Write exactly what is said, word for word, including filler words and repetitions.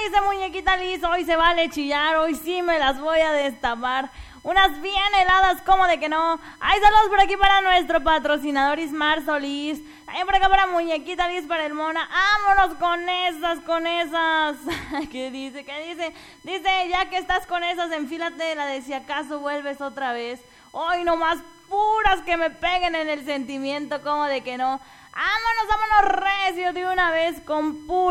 dice muñequita Liz, hoy se vale chillar, hoy sí me las voy a destapar. Unas bien heladas, ¿cómo de que no? Hay saludos por aquí para nuestro patrocinador Ismar Solís. También por acá para muñequita Liz, para el Mona. ¡Vámonos con esas, con esas! ¿Qué dice? ¿Qué dice? Dice, ya que estás con esas, enfílate la de si acaso vuelves otra vez. Hoy nomás puras que me peguen en el sentimiento, ¿cómo de que no? ¡Vámonos, vámonos recio de una vez con puras!